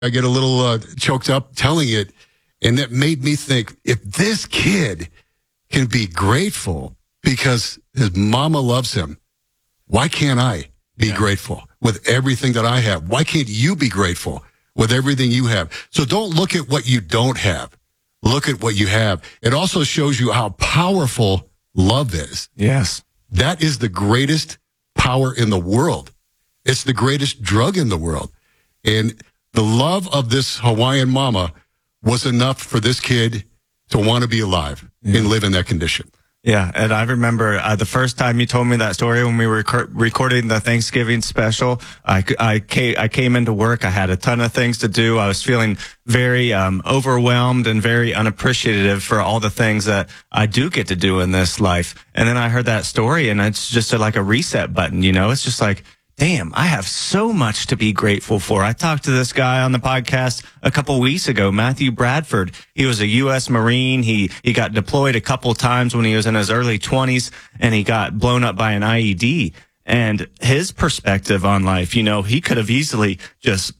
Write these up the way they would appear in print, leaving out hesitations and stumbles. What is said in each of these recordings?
I get a little choked up telling it. And that made me think, if this kid can be grateful because his mama loves him, why can't I be grateful with everything that I have? Why can't you be grateful with everything you have? So don't look at what you don't have. Look at what you have. It also shows you how powerful love is. Yes. That is the greatest power in the world. It's the greatest drug in the world. And the love of this Hawaiian mama was enough for this kid to want to be alive and live in that condition. Yeah, and I remember the first time you told me that story when we were recording the Thanksgiving special. I came into work. I had a ton of things to do. I was feeling very overwhelmed and very unappreciative for all the things that I do get to do in this life. And then I heard that story, and it's just like a reset button. You know, it's just like, damn, I have so much to be grateful for. I talked to this guy on the podcast a couple weeks ago, Matthew Bradford. He was a U.S. Marine. He got deployed a couple times when he was in his early 20s, and he got blown up by an IED. And his perspective on life, you know, he could have easily just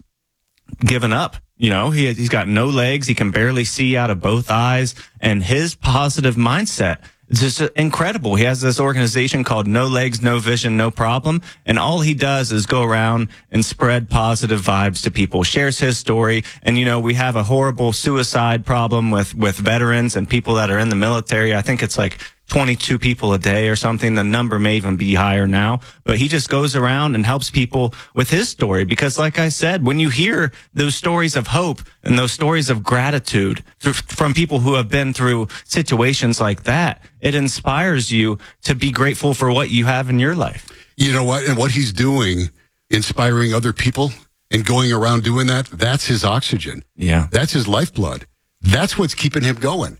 given up. You know, he's got no legs. He can barely see out of both eyes. And his positive mindset, it's just incredible. He has this organization called No Legs, No Vision, No Problem. And all he does is go around and spread positive vibes to people, shares his story. And, you know, we have a horrible suicide problem with veterans and people that are in the military. I think it's like 22 people a day or something. The number may even be higher now, but he just goes around and helps people with his story. Because like I said, when you hear those stories of hope and those stories of gratitude from people who have been through situations like that, it inspires you to be grateful for what you have in your life. You know what? And what he's doing, inspiring other people and going around doing that, that's his oxygen. Yeah. That's his lifeblood. That's what's keeping him going.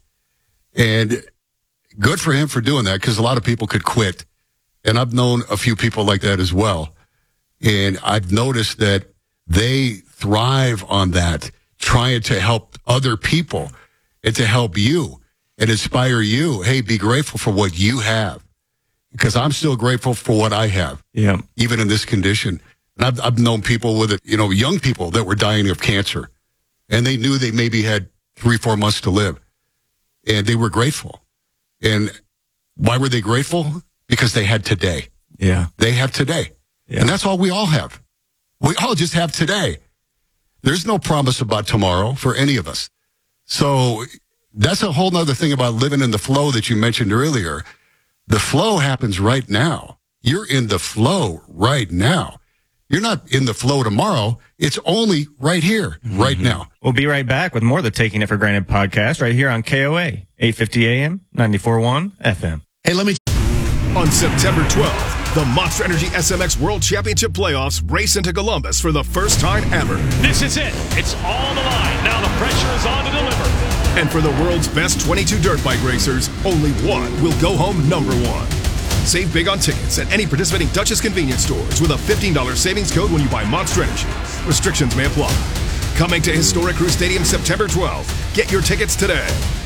And good for him for doing that, because a lot of people could quit. And I've known a few people like that as well. And I've noticed that they thrive on that, trying to help other people and to help you and inspire you. Hey, be grateful for what you have, because I'm still grateful for what I have, even in this condition. And I've known people with it, you know, young people that were dying of cancer, and they knew they maybe had 3-4 months to live, and they were grateful. And why were they grateful? Because they had today. Yeah. They have today. Yeah. And that's all we all have. We all just have today. There's no promise about tomorrow for any of us. So that's a whole nother thing about living in the flow that you mentioned earlier. The flow happens right now. You're in the flow right now. You're not in the flow tomorrow. It's only right here, right now. We'll be right back with more of the Taking It for Granted podcast right here on KOA, 850 AM, 94.1 FM. Hey, on September 12th, the Monster Energy SMX World Championship Playoffs race into Columbus for the first time ever. This is it. It's all the line. Now the pressure is on to deliver. And for the world's best 22 dirt bike racers, only one will go home number one. Save big on tickets at any participating Duchess convenience stores with a $15 savings code when you buy Monster Energy. Restrictions may apply. Coming to Historic Crew Stadium September 12th. Get your tickets today.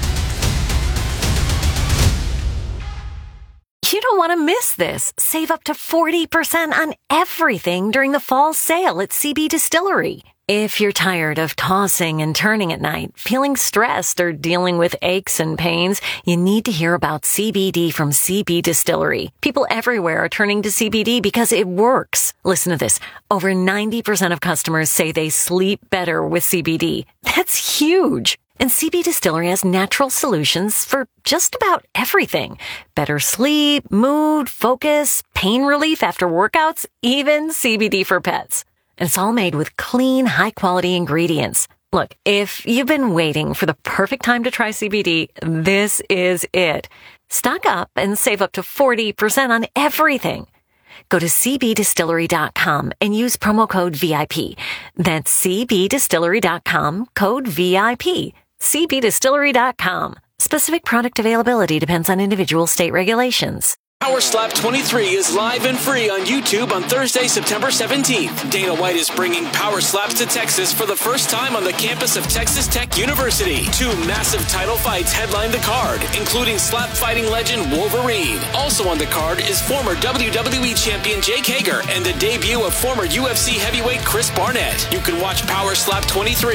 You don't want to miss this. Save up to 40% on everything during the fall sale at CB Distillery. If you're tired of tossing and turning at night, feeling stressed, or dealing with aches and pains, you need to hear about CBD from CB Distillery. People everywhere are turning to CBD because it works. Listen to this. Over 90% of customers say they sleep better with CBD. That's huge. And CB Distillery has natural solutions for just about everything. Better sleep, mood, focus, pain relief after workouts, even CBD for pets. And it's all made with clean, high-quality ingredients. Look, if you've been waiting for the perfect time to try CBD, this is it. Stock up and save up to 40% on everything. Go to cbdistillery.com and use promo code VIP. That's cbdistillery.com, code VIP. cbdistillery.com. Specific product availability depends on individual state regulations. Power Slap 23 is live and free on YouTube on Thursday, September 17th. Dana White is bringing Power Slaps to Texas for the first time on the campus of Texas Tech University. 2 massive title fights headline the card, including slap fighting legend Wolverine. Also on the card is former WWE champion Jake Hager and the debut of former UFC heavyweight Chris Barnett. You can watch Power Slap 23